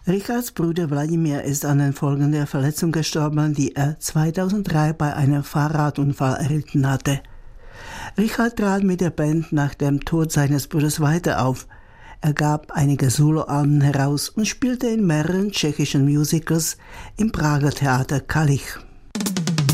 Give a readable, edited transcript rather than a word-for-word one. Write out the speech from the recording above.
Richards Bruder Wladimir ist an den Folgen der Verletzung gestorben, die er 2003 bei einem Fahrradunfall erlitten hatte. Richard trat mit der Band nach dem Tod seines Bruders weiter auf. Er gab einige Soloalben heraus und spielte in mehreren tschechischen Musicals im Prager Theater Kalich.